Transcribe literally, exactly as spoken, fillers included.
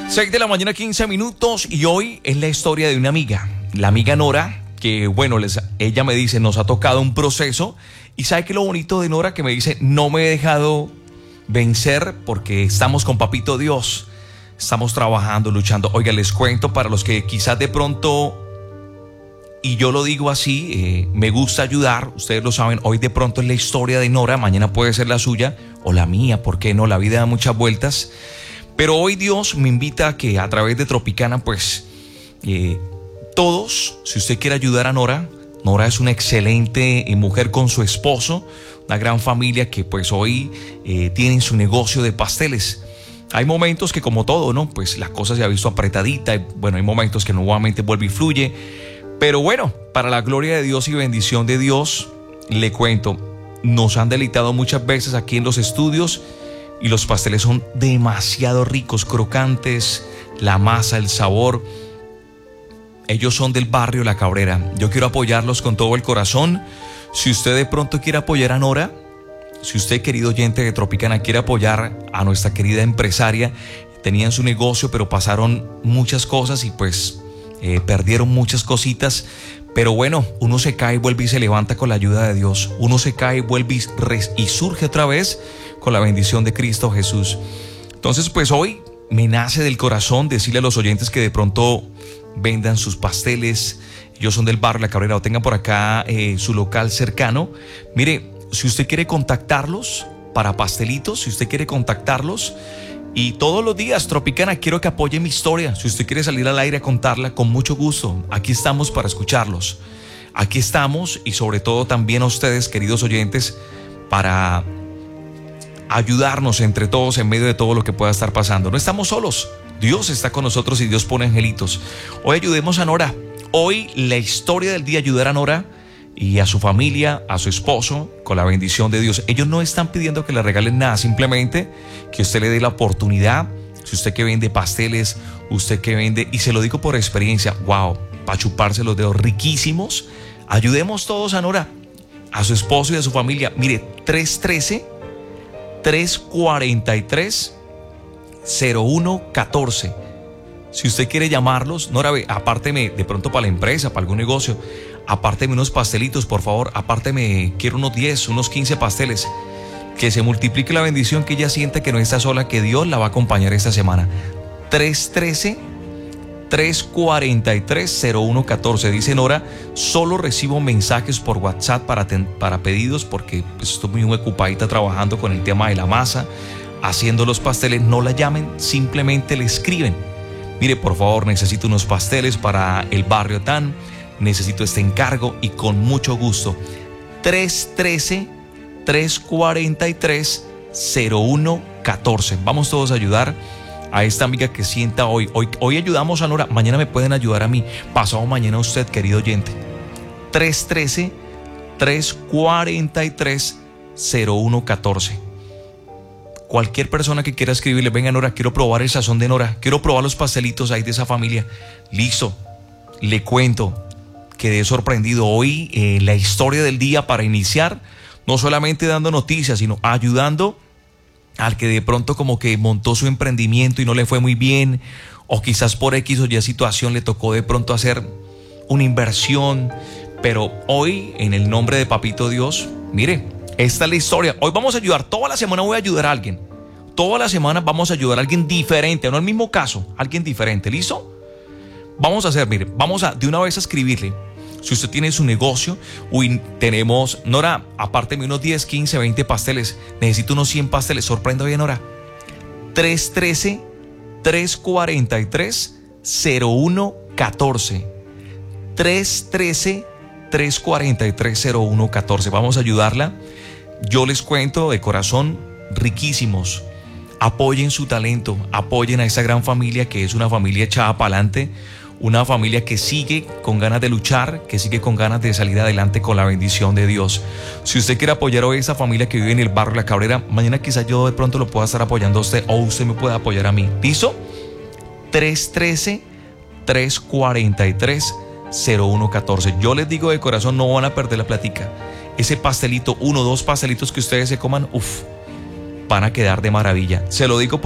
seis de la mañana, quince minutos, y hoy es la historia de una amiga, la amiga Nora, que bueno, les, ella me dice, nos ha tocado un proceso, y ¿sabe qué es lo bonito de Nora? Que me dice, no me he dejado vencer porque estamos con Papito Dios, estamos trabajando, luchando. Oiga, les cuento para los que quizás de pronto, y yo lo digo así, eh, me gusta ayudar, ustedes lo saben, hoy de pronto es la historia de Nora, mañana puede ser la suya o la mía, ¿por qué no? La vida da muchas vueltas. Pero hoy Dios me invita a que a través de Tropicana, pues, eh, todos, si usted quiere ayudar a Nora, Nora es una excelente mujer con su esposo, una gran familia que pues hoy eh, tienen su negocio de pasteles. Hay momentos que como todo, ¿no? Pues la cosa se ha visto apretadita, y, bueno, hay momentos que nuevamente vuelve y fluye. Pero bueno, para la gloria de Dios y bendición de Dios, le cuento, nos han deleitado muchas veces aquí en los estudios, y los pasteles son demasiado ricos, crocantes, la masa, el sabor. Ellos son del barrio La Cabrera. Yo quiero apoyarlos con todo el corazón. Si usted de pronto quiere apoyar a Nora, si usted, querido oyente de Tropicana, quiere apoyar a nuestra querida empresaria, tenían su negocio, pero pasaron muchas cosas y pues eh, perdieron muchas cositas. Pero bueno, uno se cae, vuelve y se levanta con la ayuda de Dios. Uno se cae, vuelve y, res, y surge otra vez con la bendición de Cristo Jesús. Entonces, pues hoy me nace del corazón decirle a los oyentes que de pronto vendan sus pasteles. Ellos son del barrio La Cabrera o tengan por acá eh, su local cercano. Mire, si usted quiere contactarlos para pastelitos, si usted quiere contactarlos, y todos los días, Tropicana, quiero que apoye mi historia. Si usted quiere salir al aire a contarla, con mucho gusto. Aquí estamos para escucharlos. Aquí estamos, y sobre todo también a ustedes, queridos oyentes, para ayudarnos entre todos en medio de todo lo que pueda estar pasando. No estamos solos. Dios está con nosotros y Dios pone angelitos. Hoy ayudemos a Nora. Hoy la historia del día, ayudar a Nora y a su familia, a su esposo, con la bendición de Dios. Ellos no están pidiendo que le regalen nada, simplemente que usted le dé la oportunidad. Si usted que vende pasteles, usted que vende, y se lo digo por experiencia, wow, para chuparse los dedos, riquísimos. Ayudemos todos a Nora, a su esposo y a su familia. Mire, tres uno tres, tres cuatro tres, cero uno uno cuatro. Si usted quiere llamarlos, Nora, apárteme de pronto para la empresa, para algún negocio, apárteme unos pastelitos, por favor, apárteme, quiero unos diez, unos quince pasteles. Que se multiplique la bendición, que ella siente que no está sola, que Dios la va a acompañar esta semana. tres uno tres, tres cuatro tres, cero uno uno cuatro. Dice Nora, solo recibo mensajes por WhatsApp para, ten, para pedidos porque pues, estoy muy ocupadita trabajando con el tema de la masa, haciendo los pasteles. No la llamen, simplemente le escriben. Mire, por favor, necesito unos pasteles para el barrio tan, necesito este encargo, y con mucho gusto. tres uno tres, tres cuatro tres, cero uno uno cuatro. Vamos todos a ayudar a esta amiga que sienta hoy. Hoy, hoy ayudamos a Nora, mañana me pueden ayudar a mí, pasado mañana a usted, querido oyente. tres uno tres, tres cuatro tres, cero uno uno cuatro. Cualquier persona que quiera escribirle, venga Nora, quiero probar el sazón de Nora, quiero probar los pastelitos ahí de esa familia. Listo, le cuento, quedé sorprendido. Hoy eh, la historia del día para iniciar, no solamente dando noticias, sino ayudando al que de pronto como que montó su emprendimiento y no le fue muy bien, o quizás por X o Y situación le tocó de pronto hacer una inversión. Pero hoy, en el nombre de Papito Dios, mire, esta es la historia. Hoy vamos a ayudar, toda la semana voy a ayudar a alguien. Toda la semana vamos a ayudar a alguien diferente, no el mismo caso, alguien diferente. ¿Listo? Vamos a hacer, mire, vamos a de una vez a escribirle. Si usted tiene su negocio, uy, tenemos, Nora, apárteme unos diez, quince, veinte pasteles. Necesito unos cien pasteles. Sorprenda bien, Nora. tres uno tres, tres cuatro tres, cero uno uno cuatro. tres uno tres, tres cuatro tres, cero uno uno cuatro. Vamos a ayudarla. Yo les cuento de corazón, riquísimos. Apoyen su talento, apoyen a esa gran familia que es una familia echada para adelante, una familia que sigue con ganas de luchar, que sigue con ganas de salir adelante con la bendición de Dios. Si usted quiere apoyar hoy a esa familia que vive en el barrio La Cabrera, mañana quizás yo de pronto lo pueda estar apoyando a usted, o usted me pueda apoyar a mí. ¿Listo? tres uno tres, tres cuatro tres, cero uno uno cuatro. Yo les digo de corazón, no van a perder la plática. Ese pastelito, uno o dos pastelitos que ustedes se coman, uff, van a quedar de maravilla. Se lo digo por